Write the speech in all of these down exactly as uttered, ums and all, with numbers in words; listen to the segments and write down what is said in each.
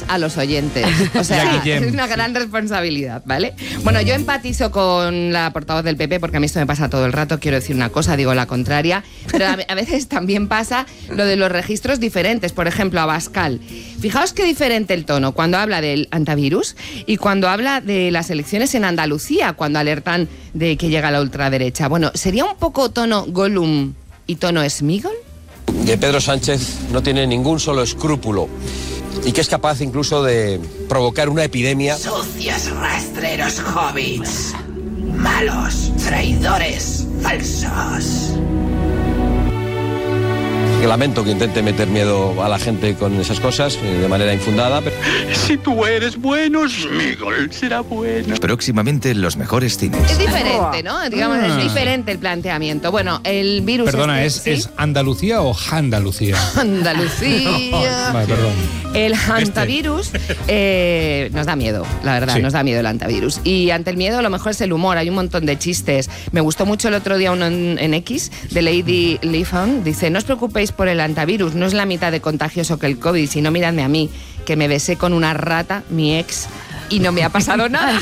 a los oyentes. O sea, es una gran responsabilidad, ¿vale? Bueno, yo empatizo con la portavoz del P P porque a mí esto me pasa todo el rato, quiero decir una cosa, digo la contraria, pero a, a veces también pasa lo de los registros diferentes, por ejemplo, Abascal. Fijaos qué diferente el tono cuando habla del antivirus y cuando habla de las elecciones en Andalucía, cuando alertan de que llega la ultraderecha. Bueno, ¿sería un poco tono Gollum y tono Smigol? Que Pedro Sánchez no tiene ningún solo escrúpulo y que es capaz incluso de provocar una epidemia. Sucios rastreros hobbits, malos, traidores, falsos. Lamento que intente meter miedo a la gente con esas cosas de manera infundada. Pero... Si tú eres bueno, Smigol será bueno. Próximamente en los mejores cines. Es diferente, ¿no? Digamos, ah. es diferente el planteamiento. Bueno, el virus... Perdona, este, ¿es, ¿sí? ¿es Andalucía o Andalucía? Andalucía. Vale, perdón. El antivirus eh, nos da miedo, la verdad, sí. nos da miedo el antivirus. Y ante el miedo lo mejor es el humor, hay un montón de chistes. Me gustó mucho el otro día uno en, en X, de Lady Lifan, dice, no os preocupéis por el antivirus, no es la mitad de contagioso que el COVID, sino miradme a mí, que me besé con una rata, mi ex, y no me ha pasado nada.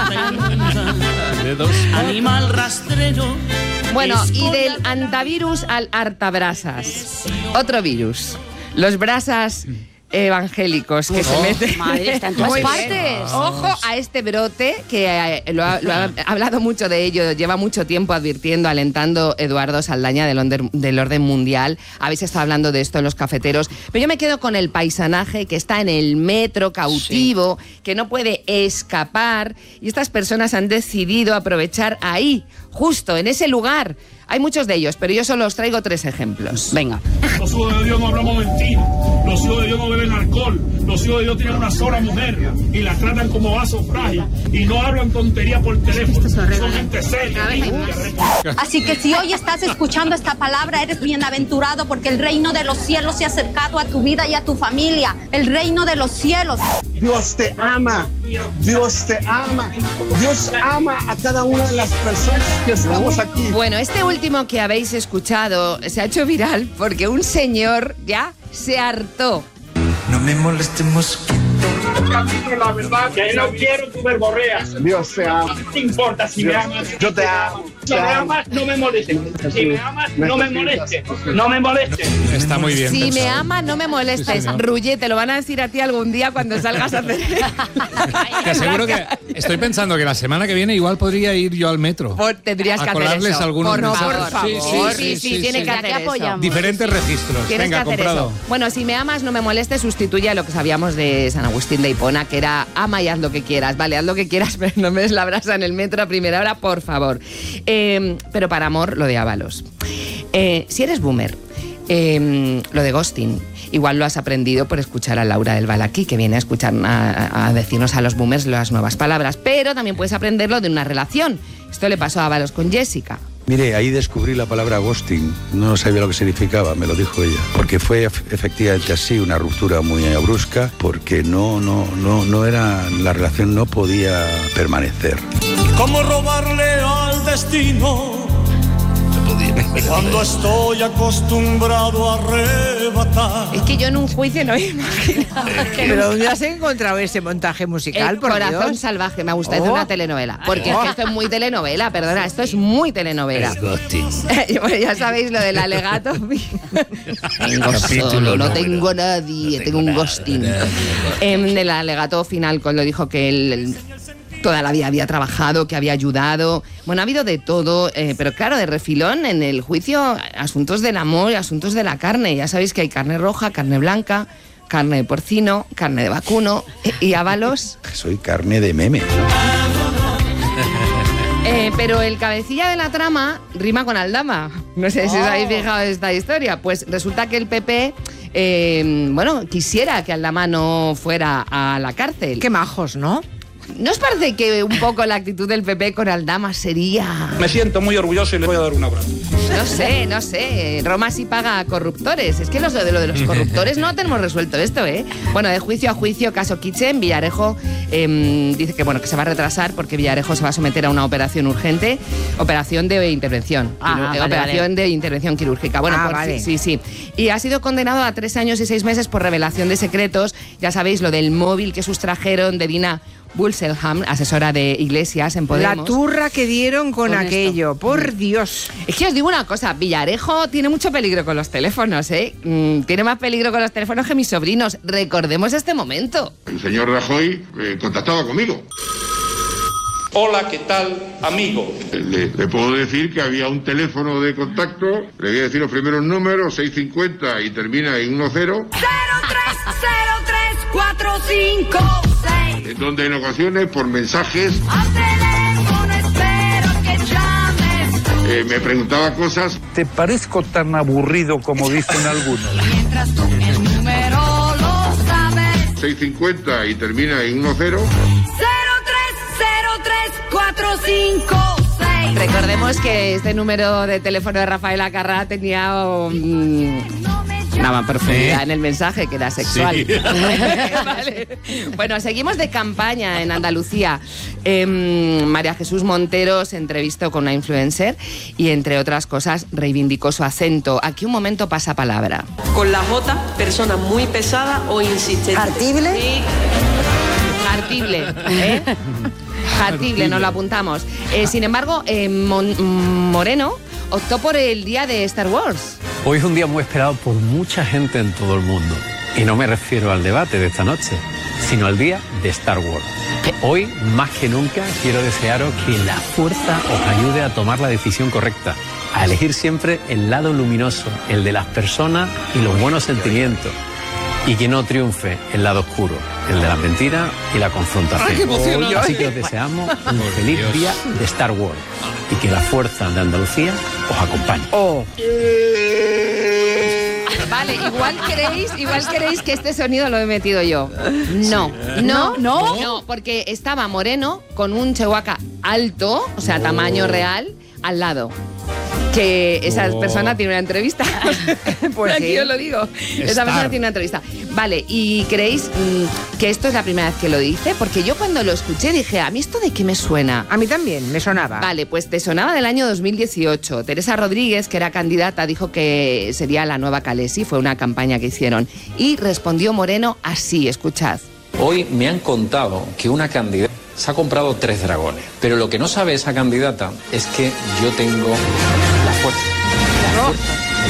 Animal rastrero. Bueno, y del antivirus al hartabrasas. Otro virus. Los brasas evangélicos que oh, se meten. Madre, está en todas partes. Ojo a este brote que eh, lo, ha, lo ha hablado mucho de ello, lleva mucho tiempo advirtiendo, alentando Eduardo Saldaña del, onder, del orden mundial. Habéis estado hablando de esto en los cafeteros, pero yo me quedo con el paisanaje que está en el metro cautivo, sí. que no puede escapar, y estas personas han decidido aprovechar ahí, justo en ese lugar. Hay muchos de ellos, pero yo solo os traigo tres ejemplos. Venga. Los hijos de Dios no hablamos mentira. Los hijos de Dios no beben alcohol. Los hijos de Dios tienen una sola mujer y la tratan como vaso frágil. Y no hablan tontería por teléfono. Son gente seria. Así que si hoy estás escuchando esta palabra, eres bienaventurado porque el reino de los cielos se ha acercado a tu vida y a tu familia. El reino de los cielos. Dios te ama. Dios te ama. Dios ama a cada una de las personas que estamos aquí. Bueno, este último que habéis escuchado se ha hecho viral porque un señor ya se hartó. No me molestes, mosquito. La verdad que no quiero tu verborrea. Dios te ama. No te importa si Dios, me amas. Yo te amo. Si me amas, no me molestes. Si me amas, no me molestes. No me molestes. Está muy bien. Si pensado. me amas, no me molestes. Sí, sí, Rullé, te lo van a decir a ti algún día cuando salgas a hacer. Te aseguro que estoy pensando que la semana que viene igual podría ir yo al metro. Por, tendrías a que colarles hacer eso. algunos Por, no, mensajes. por favor. Sí, sí, sí, sí, sí, sí, tiene sí, que sí. hacer eso. Diferentes registros. Tienes Venga, que hacer comprado. Eso. Bueno, si me amas, no me molestes, sustituye a lo que sabíamos de San Agustín de Hipona, que era ama y haz lo que quieras. Vale, haz lo que quieras, pero no me des la brasa en el metro a primera hora, por favor. Eh, pero para amor, lo de Ábalos. Eh, si eres boomer, eh, lo de ghosting, igual lo has aprendido por escuchar a Laura del Val aquí, que viene a escuchar a, a decirnos a los boomers las nuevas palabras, pero también puedes aprenderlo de una relación. Esto le pasó a Ábalos con Jessica. Mire, ahí descubrí la palabra ghosting. No sabía lo que significaba, me lo dijo ella. Porque fue efectivamente así, una ruptura muy brusca, porque no, no, no, no era, la relación no podía permanecer. ¿Cómo robarle al destino? Cuando estoy acostumbrado a arrebatar. Es que yo en un juicio no me imaginaba. Pero ¿dónde has encontrado ese montaje musical? El por corazón Dios? salvaje, me gusta, oh. es una telenovela. Porque oh. es que esto es muy telenovela, perdona, esto es muy telenovela. Bueno, ya sabéis lo del alegato. Tengo solo, no tengo nadie, tengo un ghosting. En el alegato final, cuando dijo que él... El, toda la vida había trabajado, que había ayudado. Bueno, ha habido de todo, eh, pero claro, de refilón en el juicio, asuntos del amor y asuntos de la carne. Ya sabéis que hay carne roja, carne blanca, carne de porcino, carne de vacuno y Ábalos. Soy carne de meme. Eh, pero el cabecilla de la trama rima con Aldama. No sé si os habéis fijado en esta historia. Pues resulta que el P P... Eh, bueno, quisiera que Aldama no fuera a la cárcel. Qué majos, ¿no? ¿No os parece que un poco la actitud del P P con Aldama sería...? Me siento muy orgulloso y le voy a dar un abrazo. No sé, no sé. Roma sí paga a corruptores. Es que lo de, lo de los corruptores no tenemos resuelto esto, ¿eh? Bueno, de juicio a juicio, caso Kitchen, Villarejo eh, dice que, bueno, que se va a retrasar porque Villarejo se va a someter a una operación urgente, operación de intervención, Ah, quirú- vale, operación vale. de intervención quirúrgica. Bueno, Ah, por- vale. sí, sí, sí. Y ha sido condenado a tres años y seis meses por revelación de secretos. Ya sabéis, lo del móvil que sustrajeron de Dina Bulselham, asesora de Iglesias en Podemos. La turra que dieron con, Con aquello, esto. por Dios. Es que os digo una cosa, Villarejo tiene mucho peligro con los teléfonos, ¿eh? Mm, tiene más peligro con los teléfonos que mis sobrinos. Recordemos este momento. El señor Rajoy eh, contactaba conmigo. Hola, ¿qué tal, amigo? Le, le puedo decir que había un teléfono de contacto, le voy a decir los primeros números, seiscientos cincuenta y termina en diez, cero tres cero tres cuatro cinco seis. en donde en ocasiones por mensajes Al teléfono espero que llames tú. eh, me preguntaba cosas. ¿Te parezco tan aburrido como dicen algunos? Mientras tú el número lo sabes. seiscientos cincuenta y termina en diez. cero tres cero tres cuatro cinco seis. Recordemos que este número de teléfono de Rafaela Carrà tenía um, una profundidad ¿Eh? en el mensaje que era sexual. Sí. Vale. Bueno, seguimos de campaña en Andalucía. Eh, María Jesús Montero se entrevistó con una influencer y, entre otras cosas, reivindicó su acento. Aquí un momento pasa palabra. Con la J, persona muy pesada o insistente. ¿Artible? Sí. Jartible, ¿eh? Jartible, nos lo apuntamos. Eh, sin embargo, eh, Mon- Moreno optó por el día de Star Wars. Hoy es un día muy esperado por mucha gente en todo el mundo. Y no me refiero al debate de esta noche, sino al día de Star Wars. Hoy, más que nunca, quiero desearos que la fuerza os ayude a tomar la decisión correcta, a elegir siempre el lado luminoso, el de las personas y los buenos sentimientos, y que no triunfe el lado oscuro, el de la mentira y la confrontación. ¡Ay, qué emocionante! Así que os deseamos un Por feliz Dios. día de Star Wars y que la fuerza de Andalucía os acompañe. Oh. Vale, igual queréis, igual queréis que este sonido lo he metido yo. No, no, ¿No? no, porque estaba Moreno con un chihuahua alto, o sea, tamaño real, al lado. Que esa Oh. persona tiene una entrevista. Pues aquí sí. os lo digo. Esa Estar. persona tiene una entrevista. Vale, ¿y creéis mm, que esto es la primera vez que lo dice? Porque yo cuando lo escuché dije, ¿a mí esto de qué me suena? A mí también, me sonaba. Vale, pues te sonaba del año dos mil dieciocho. Teresa Rodríguez, que era candidata, dijo que sería la nueva Calesi, fue una campaña que hicieron. Y respondió Moreno así, escuchad. Hoy me han contado que una candidata se ha comprado tres dragones, pero lo que no sabe esa candidata es que yo tengo la fuerza. La fuerza.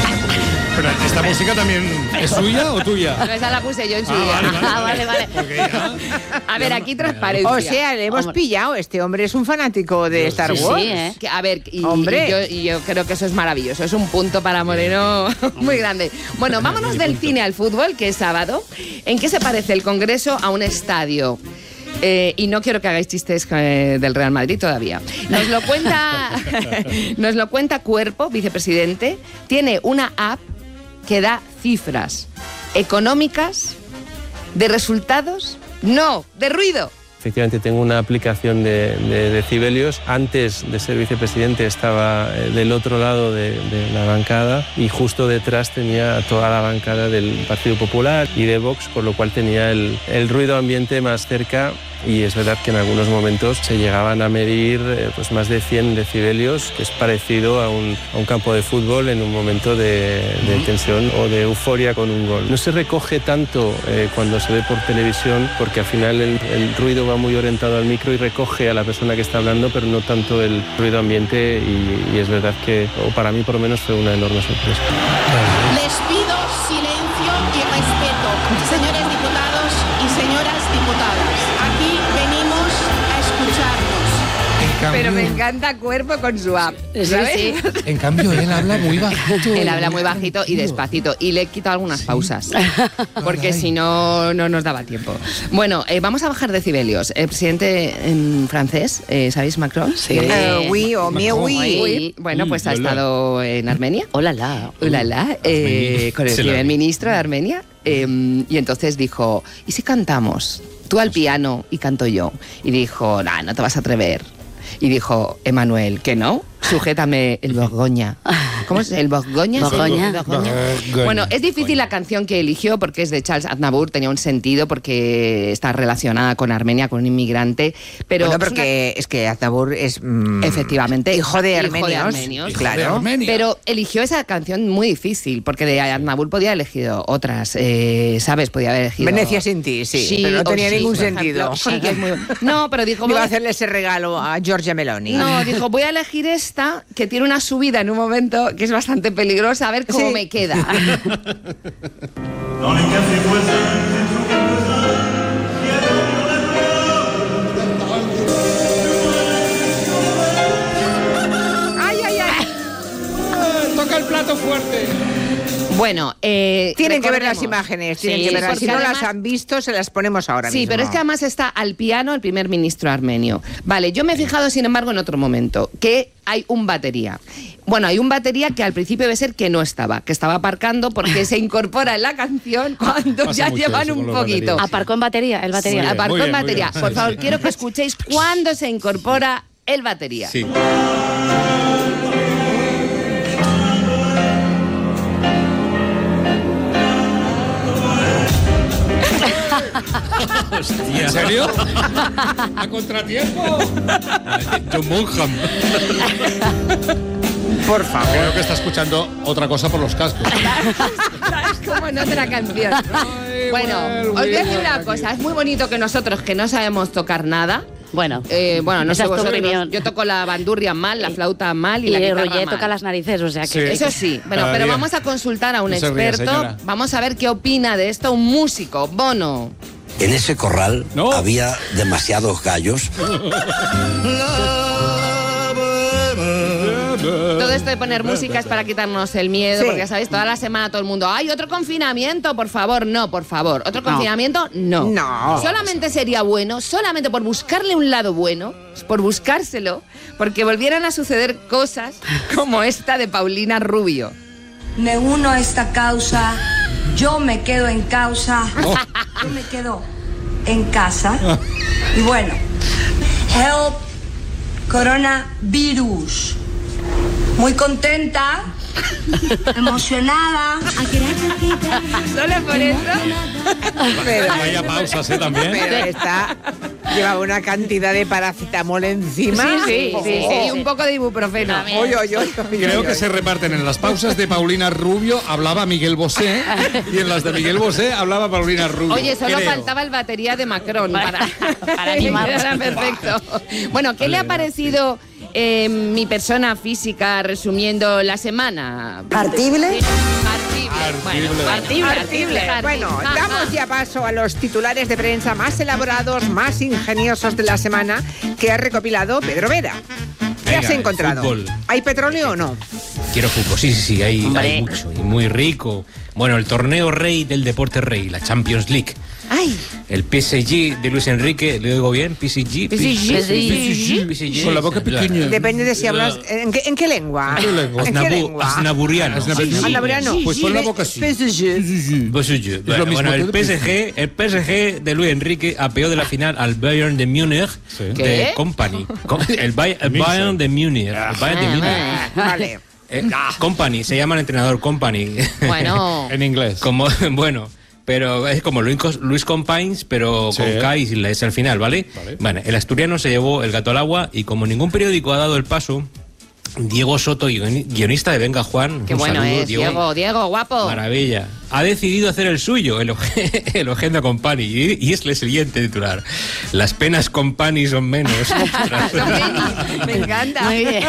Pero esta música también es suya o tuya. No, esa la puse yo en su Ah, día. vale, vale, Ah, vale, vale. Porque ya- A ver, aquí transparencia. O sea, le hemos Hombre. pillado. Este hombre es un fanático de Star sí, Wars. sí, ¿eh? Que, a ver, y, Hombre. y yo, y yo creo que eso es maravilloso. Es un punto para Moreno muy grande. Bueno, vámonos del cine al fútbol, que es sábado. ¿En qué se parece el Congreso a un estadio? Eh, y no quiero que hagáis chistes eh, del Real Madrid todavía. Nos lo cuenta, nos lo cuenta Cuerpo, vicepresidente. Tiene una app que da cifras económicas, de resultados, no, de ruido. Efectivamente, tengo una aplicación de, de decibelios. Antes de ser vicepresidente estaba eh, del otro lado de, de la bancada y justo detrás tenía toda la bancada del Partido Popular y de Vox, con lo cual tenía el, el ruido ambiente más cerca. Y es verdad que en algunos momentos se llegaban a medir eh, pues más de cien decibelios, que es parecido a un, a un campo de fútbol en un momento de, de tensión o de euforia con un gol. No se recoge tanto eh, cuando se ve por televisión, porque al final el, el ruido va muy orientado al micro y recoge a la persona que está hablando, pero no tanto el ruido ambiente, y, y es verdad que, o para mí por lo menos, fue una enorme sorpresa. Les pido silencio y respeto, señores diputados y señoras diputadas. Aquí venimos a escucharnos. Pero me encanta Cuerpo con su app. ¿sabes? Sí, En cambio, él habla muy bajito. Él habla muy bajito y despacito. Y le he quitado algunas pausas. Porque si no, no nos daba tiempo. Bueno, eh, vamos a bajar decibelios. El presidente en francés, eh, ¿sabéis Macron? Sí. Eh, oui, o mi oui. Oui. Bueno, pues ha Hola. estado en Armenia. Hola, la. Hola, la, eh, con el Se la primer vi. ministro de Armenia. eh, y entonces dijo, ¿y si cantamos? tú al piano y canto yo. Y dijo, nah, no te vas a atrever. Y dijo, Emanuel, ¿que no? Sujétame el Borgoña. ¿Cómo es? ¿El Borgoña? Borgoña. ¿Sí? Borgoña. Bueno, es difícil la canción que eligió porque es de Charles Aznavour, tenía un sentido porque está relacionada con Armenia, con un inmigrante. Pero bueno, porque es, una... es que Aznavour es... Mmm, efectivamente. Hijo de armenios. Hijo de armenios, hijo claro. De Armenia. Pero eligió esa canción muy difícil porque de Aznavour podía haber elegido otras, eh, ¿sabes? Podía haber elegido... Venecia sin ti, sí, sí pero no tenía ningún sí, sentido. Ejemplo, sí, que es muy... No, pero dijo... Iba a hacerle ese regalo a Giorgia Meloni. No, dijo, voy a elegir esta, que tiene una subida en un momento que es bastante peligrosa, a ver cómo sí. me queda. ¡Ay, ay, ay! Toca el plato fuerte. Bueno, eh, tienen que ver las imágenes, tienen sí, que verlas. Si no además, las han visto, se las ponemos ahora sí, mismo. Sí, pero es que además está al piano el primer ministro armenio. Vale, yo me he fijado, sin embargo, en otro momento, que hay un batería. Bueno, hay un batería que al principio debe ser que no estaba, que estaba aparcando porque se incorpora en la canción cuando Pasa ya llevan un poquito. Baterías. Aparcó en batería, el batería. Sí, aparcó bien, en batería. Por favor, sí. quiero que escuchéis cuándo se incorpora el batería. Sí. Hostia. ¿En serio? ¿A contratiempo? John Bonham. Por favor. Creo que está escuchando otra cosa por los cascos. Es como en otra canción. Ay, bueno, well, os voy a decir una cosa. Es muy bonito que nosotros, que no sabemos tocar nada... Bueno, eh, bueno, no sé es vosotros, yo toco la bandurria mal, la flauta mal y, y la guitarra Roger mal. toca las narices, o sea que... Sí. Eso sí, bueno, Cada pero día. vamos a consultar a un No experto, se ría, vamos a ver qué opina de esto un músico, Bono. En ese corral ¿No? había demasiados gallos. Todo esto de poner música es para quitarnos el miedo, sí. porque ya sabéis, toda la semana todo el mundo, ¡ay, otro confinamiento, por favor! No, por favor, ¿otro no. confinamiento? No. No. Solamente sería bueno, solamente por buscarle un lado bueno, por buscárselo, porque volvieran a suceder cosas como esta de Paulina Rubio. Me uno a esta causa, yo me quedo en causa, Oh. yo me quedo en casa. Y bueno, help coronavirus. Muy contenta, emocionada. ¿Solo por eso? Pero, vaya pausas, ¿eh? También. Pero está... Lleva una cantidad de paracetamol encima. Sí, sí, oh, sí, oh, sí, y un poco de ibuprofeno. Oy, oy, oy, oy, Creo oy, que oy. se reparten en las pausas de Paulina Rubio hablaba Miguel Bosé y en las de Miguel Bosé hablaba Paulina Rubio. Oye, solo creo. faltaba el batería de Macron para, para animar. Era perfecto. Bueno, ¿qué le ha parecido eh, mi persona física resumiendo la semana? ¿Partible? Partible. Bueno, partible. Partible. Bueno, damos ya paso a los titulares de prensa más elaborados, más ingeniosos de la semana que ha recopilado Pedro Vera. ¿Qué Venga, has encontrado? fútbol. ¿Hay petróleo o no? Quiero fútbol, sí, sí, sí, hay, hay mucho y muy rico. Bueno, el torneo rey del deporte rey, la Champions League. ¡Ay! El P S G de Luis Enrique, ¿lo digo bien? P S G. P S G. P S G. Con la boca pequeña. Depende de si hablas... ¿En qué, en qué lengua? ¿En qué lengua? ¿En qué lengua? Aznavuriano. Aznavuriano. Pues pon la boca así. P S G. P S G. Bueno, bueno, el P S G, el P S G de Luis Enrique apeó de la final al Bayern de Múnich de ¿Qué? Company. El Bay- el Bayern de Múnich. El Bayern de Múnich. Vale. Eh, Company, se llama el entrenador Company. Bueno. En inglés. Como, bueno, pero es como Luis, Luis Companys, pero Sí. con K y sin la S al final, ¿vale? Vale. Bueno, el asturiano se llevó el gato al agua y como ningún periódico ha dado el paso, Diego Soto, guioni- guionista de Venga Juan, Qué un bueno saludo, es, Diego, Diego, guapo. Maravilla. Ha decidido hacer el suyo, el, el Ogenda Company, y, y es el siguiente titular. Las penas Company son menos. Me encanta. Muy bien.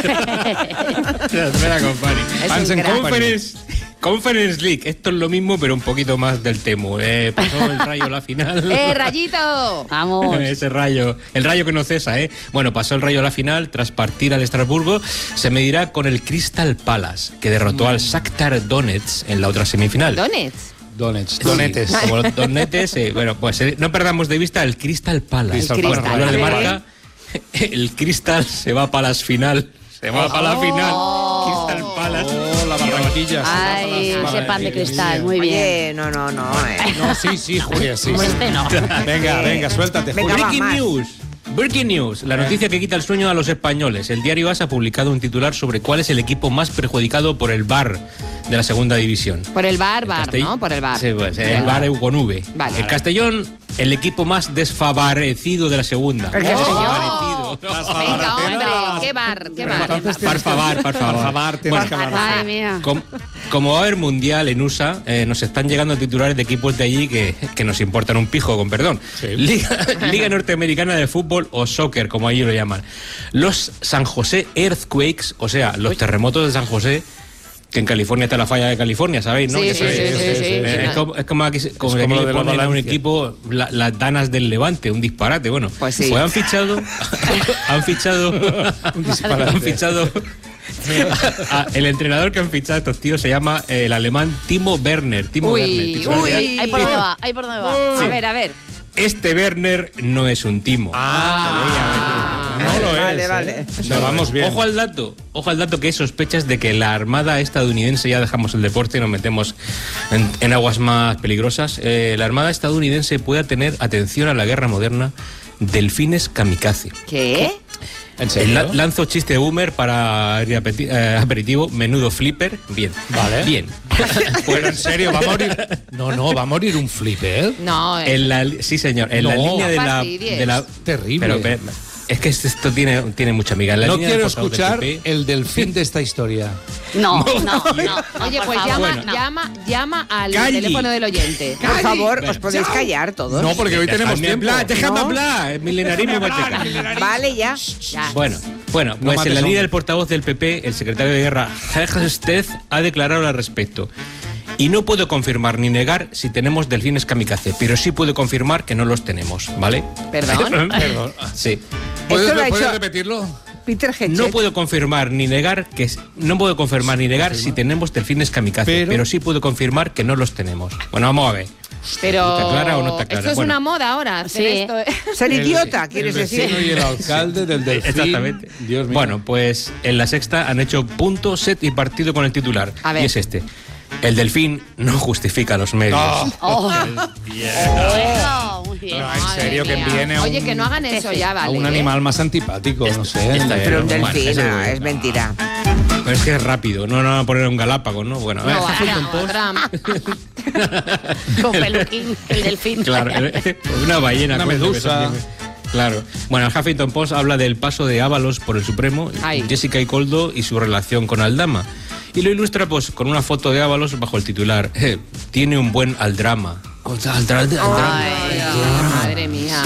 La espera, Company. Es Fans un and crack. Conference, Conference League. Esto es lo mismo, pero un poquito más del Temu. Eh, pasó el Rayo a la final. ¡Eh, Rayito! Vamos. Ese Rayo. El Rayo que no cesa, ¿eh? Bueno, pasó el Rayo a la final. Tras partir al Estrasburgo, se medirá con el Crystal Palace, que derrotó al Shakhtar Donetsk en la otra semifinal. ¿Donetsk? Donetes. Sí, Donetes. como los donetes, eh, bueno, pues eh, no perdamos de vista el Crystal Palace. Crystal Bueno, Palace. hablar de Vale. marca, el Crystal se va para las final. Se va para la final. Crystal Palace. Oh, la Barranquilla. Ay, ese pan de cristal, muy bien. Oye, no, no, no. Eh. No, sí, sí, Julia, sí. Como sí. este no. Venga, venga, suéltate, Venga, Julia. va, Breaking más. news. Breaking news, la noticia que quita el sueño a los españoles. El diario AS ha publicado un titular sobre cuál es el equipo más perjudicado por el V A R de la segunda división. Por el bar, bar, Castell- ¿no? Por el bar. Sí, pues, el V A R con V. Vale. El Castellón, el equipo más desfavorecido de la segunda. El Castellón. Desfavorecido. Venga, hombre, qué bar, qué bar. Por favor, por favor. Por favor, tienes que hablar. Madre mía. Com- como va a haber mundial en U S A, eh, nos están llegando titulares de equipos de allí que, que nos importan un pijo, con perdón. Liga, Liga Norteamericana de Fútbol o Soccer, como allí lo llaman. Los San José Earthquakes, o sea, los terremotos de San José, que en California está la falla de California, ¿sabéis? ¿No? Sí, Ya sí, sabéis. sí, sí, sí, Eh, sí. Es como, es como aquí, como Es aquí como lo le de la ponen a un Valencia. equipo la- las danas del Levante, un disparate. Bueno, Pues sí. han fichado, han fichado, Un disparate. han fichado. Ah, el entrenador que han fichado estos tíos se llama eh, el alemán Timo Werner. Timo Uy, Werner, titular uy. de- Ahí por dónde va, ahí por dónde va. A ver, a ver. Este Werner no es un Timo. No lo Vale, es. vale. ¿eh? Pero vamos bien. Ojo al dato, ojo al dato que hay sospechas de que la Armada estadounidense, ya dejamos el deporte y nos metemos en, en aguas más peligrosas, eh, la Armada estadounidense pueda tener, atención a la guerra moderna, delfines kamikaze. ¿Qué? ¿En serio? La- lanzo chiste boomer para el apeti- eh, aperitivo, menudo flipper, bien. Vale. Bien. Pero en serio, va a morir. No, no, va a morir un flipper. No, eh. En la, sí, señor. En la No. línea de la, Fastidies. de la- Terrible. Pero, pero, es que esto tiene, tiene mucha amiga. En la No línea del quiero portavoz del escuchar P P, el delfín de esta historia. No, no, no. no, Oye, por pues favor, llama, no. llama, llama al Calli. teléfono del oyente. Por favor, Ven, os podéis chao. callar todos. No, porque hoy tenemos Déjame tiempo. hablar, déjame ¿No? hablar. El milenarismo va a checar. Vale, ya. Ya. Bueno, bueno, No pues mates en la a un- línea del portavoz del P P, el secretario de guerra, Hegsteth, ha declarado al respecto. Y no puedo confirmar ni negar si tenemos delfines kamikaze, pero sí puedo confirmar que no los tenemos, ¿vale? Perdón. Perdón. Sí. ¿Puedes, Esto lo ha ¿puedes hecho- repetirlo? Peter Hedges. No puedo confirmar ni negar que no puedo confirmar ni negar si tenemos delfines kamikaze, Pero- pero, sí puedo confirmar que no los tenemos. Bueno, vamos a ver. Pero. ¿Está clara o no está clara? Esto es Bueno. una moda ahora. hacer Sí. esto, ¿eh? Ser El- idiota, quieres el decir. vecino y el alcalde del delfín. Exactamente. Dios mío. Bueno, pues en la Sexta han hecho punto, set y partido con el titular. A ver. Y es este. El delfín no justifica los medios. No. Oh. Bueno, muy bien. Pero en Madre serio, que mía. viene a un, Oye, que no hagan eso ya, a vale. un ¿eh? animal más antipático, no sé. está bien. Pero un Bueno, delfín, ese no, es- es mentira. Pero es que es rápido, no, no van a poner un Galápagos, ¿no? Bueno, a ver, No, Huffington no, Post. Trump. Con peluquín, el delfín. Claro, una ballena. Una coño, que medusa. son bien- Claro. Bueno, el Huffington Post habla del paso de Ábalos por el Supremo, Ay. Jessica Icoldo y su relación con Aldama. Y lo ilustra pues con una foto de Ábalos bajo el titular eh, tiene un buen aldrama. Aldra- aldrama. Ay, madre mía.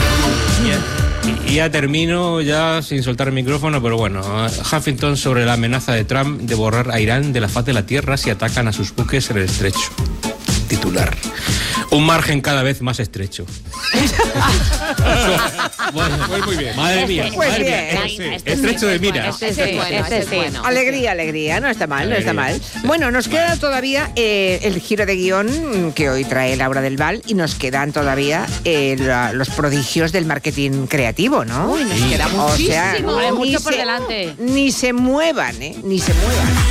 Y ya termino, ya sin soltar el micrófono, pero bueno, Huffington sobre la amenaza de Trump de borrar a Irán de la faz de la tierra si atacan a sus buques en el estrecho. Titular. Un margen cada vez más estrecho. Bueno, Pues muy bien. madre mía, Pues madre bien. mía. Este sí, Estrecho de este sí, miras. este Ese es sí, bueno, este ese es sí. bueno. Alegría, alegría, no está mal, no está Alegría, mal. Bueno, nos queda todavía eh, el giro de guión que hoy trae Laura del Val y nos quedan todavía eh, la- los prodigios del marketing creativo, ¿no? Uy, nos queda O sea, muchísimo. Hombre, ni mucho por se- delante. Ni se muevan, ¿eh? Ni se muevan.